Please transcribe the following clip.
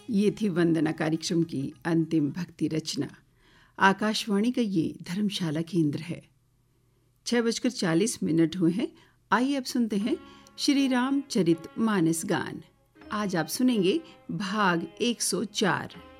ये थी वंदना कार्यक्रम की अंतिम भक्ति रचना। आकाशवाणी का ये धर्मशाला केंद्र है। 6:40 हुए हैं। आइए अब सुनते हैं श्री राम चरित मानस गान। आज आप सुनेंगे भाग 104।